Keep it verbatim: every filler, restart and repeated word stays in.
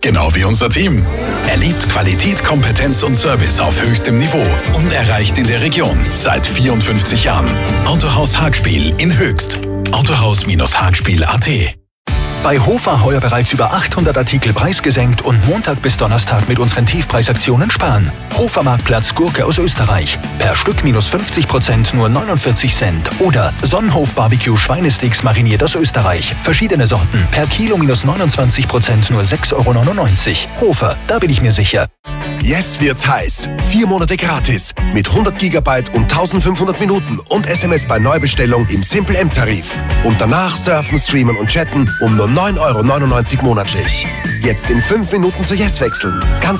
Genau wie unser Team. Erlebt Qualität, Kompetenz und Service auf höchstem Niveau. Unerreicht in der Region. Seit vierundfünfzig Jahren. Autohaus Hagspiel in Höchst. Autohaus Hagspiel punkt a t. Bei Hofer heuer bereits über achthundert Artikel preisgesenkt und Montag bis Donnerstag mit unseren Tiefpreisaktionen sparen. Hofer Marktplatz Gurke aus Österreich. Per Stück minus fünfzig Prozent nur neunundvierzig Cent. Oder Sonnenhof Barbecue Schweinesticks mariniert aus Österreich. Verschiedene Sorten. Per Kilo minus neunundzwanzig Prozent nur sechs Euro neunundneunzig. Hofer, da bin ich mir sicher. Jetzt wird's heiß. Vier Monate gratis. Mit hundert Gigabyte und eintausendfünfhundert Minuten und S M S bei Neubestellung im Simple M-Tarif. Und danach surfen, streamen und chatten um nur neun Euro neunundneunzig monatlich. Jetzt in fünf Minuten zu Yes wechseln. Ganz